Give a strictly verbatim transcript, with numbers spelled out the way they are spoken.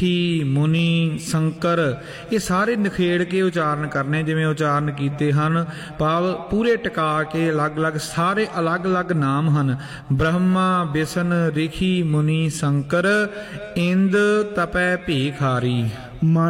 ੀ ਮੁਨੀ ਸ਼ੰਕਰ, ਇਹ ਸਾਰੇ ਨਿਖੇੜ ਕੇ ਉਚਾਰਨ ਕਰਨੇ ਜਿਵੇਂ ਉਚਾਰਨ ਕੀਤੇ ਹਨ। ਭਾਵ ਪੂਰੇ ਟਿਕਾ ਕੇ ਅਲੱਗ ਅਲੱਗ ਸਾਰੇ ਅਲੱਗ ਅਲੱਗ ਨਾਮ ਹਨ। ਬ੍ਰਹਮਾ ਬਿਸ਼ਨ ਰਿਖੀ ਮੁਨੀ ਸ਼ੰਕਰ, ਇੰਦ ਤਪੈ ਭੀਖਾਰੀ।